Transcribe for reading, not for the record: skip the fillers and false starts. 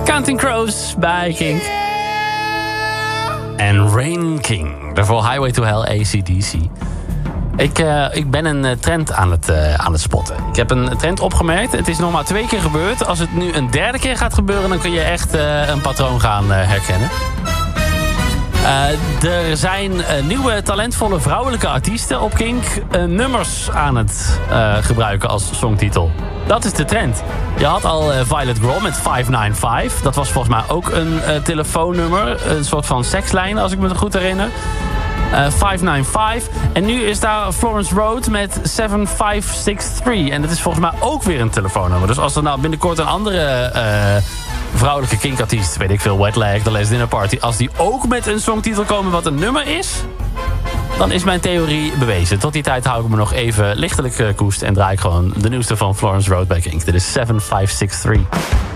Counting Crows bij Kink. En Rain King. Daarvoor Highway to Hell, AC/DC. Ik ben een trend aan het spotten. Ik heb een trend opgemerkt. Het is nog maar 2 keer gebeurd. Als het nu een 3e keer gaat gebeuren, dan kun je echt een patroon gaan herkennen. Er zijn nieuwe talentvolle vrouwelijke artiesten op Kink nummers aan het gebruiken als songtitel. Dat is de trend. Je had al Violet Grohl met 595. Dat was volgens mij ook een telefoonnummer. Een soort van sekslijn, als ik me goed herinner. 595. En nu is daar Florence Road met 7563. En dat is volgens mij ook weer een telefoonnummer. Dus als er nou binnenkort een andere vrouwelijke kinkartiest, weet ik veel, Wet Leg, The Last Dinner Party, als die ook met een songtitel komen wat een nummer is, dan is mijn theorie bewezen. Tot die tijd hou ik me nog even lichtelijk koest en draai ik gewoon de nieuwste van Florence Road bij Kink. Dit is 7563.